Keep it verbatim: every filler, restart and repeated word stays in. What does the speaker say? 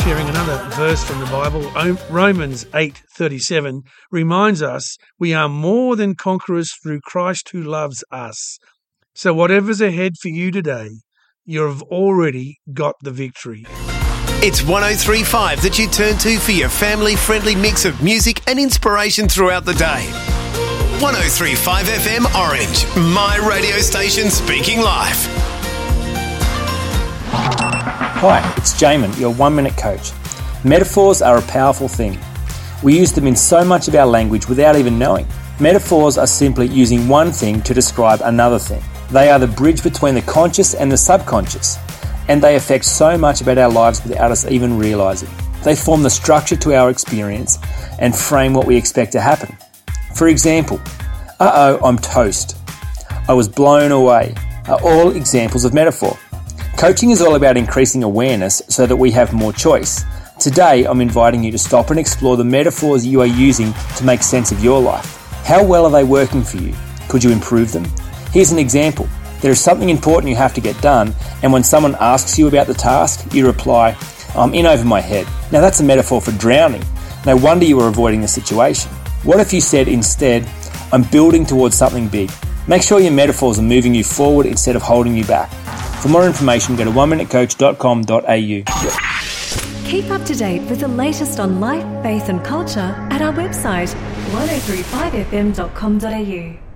Sharing another verse from the Bible, Romans eight thirty-seven reminds us we are more than conquerors through Christ who loves us. So whatever's ahead for you today, you've already got the victory. It's one oh three point five that you turn to for your family-friendly mix of music and inspiration throughout the day. one oh three point five F M Orange, my radio station speaking live. Hi, it's Jamin, your one-minute coach. Metaphors are a powerful thing. We use them in so much of our language without even knowing. Metaphors are simply using one thing to describe another thing. They are the bridge between the conscious and the subconscious, and they affect so much about our lives without us even realising. They form the structure to our experience and frame what we expect to happen. For example, uh-oh, I'm toast. I was blown away are all examples of metaphor. Coaching is all about increasing awareness so that we have more choice. Today, I'm inviting you to stop and explore the metaphors you are using to make sense of your life. How well are they working for you? Could you improve them? Here's an example. There is something important you have to get done, and when someone asks you about the task, you reply, I'm in over my head. Now that's a metaphor for drowning. No wonder you were avoiding the situation. What if you said instead, I'm building towards something big? Make sure your metaphors are moving you forward instead of holding you back. For more information, go to one minute coach dot com dot a u. Keep up to date with the latest on life, faith and culture at our website one oh three five f m dot com dot a u.